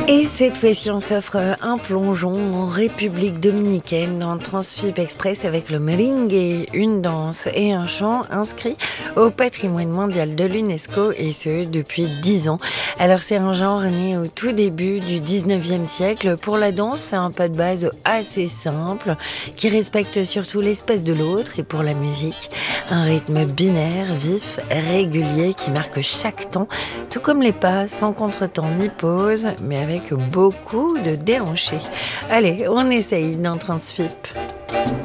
Et cette fois-ci, on s'offre un plongeon en République dominicaine dans Transfib Express avec le merengue, une danse et un chant inscrits au patrimoine mondial de l'UNESCO et ce depuis 10 ans. Alors c'est un genre né au tout début du 19e siècle. Pour la danse, c'est un pas de base assez simple qui respecte surtout l'espace de l'autre, et pour la musique, un rythme binaire, vif, régulier qui marque chaque temps, tout comme les pas, sans contretemps ni pause, mais avec beaucoup de déhanchés. Allez, on essaye dans Transfip.